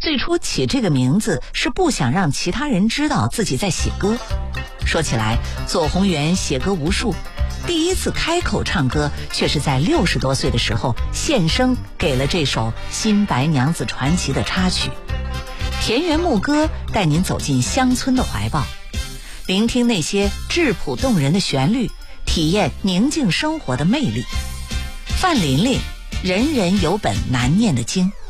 最初起这个名字是不想让其他人知道自己在写歌。说起来，左宏元写歌无数，第一次开口唱歌却是在60多岁的时候献声给了这首《新白娘子传奇》的插曲。田园牧歌带您走进乡村的怀抱，聆听那些质朴动人的旋律，体验宁静生活的魅力。范琳琳，人人有本难念的经。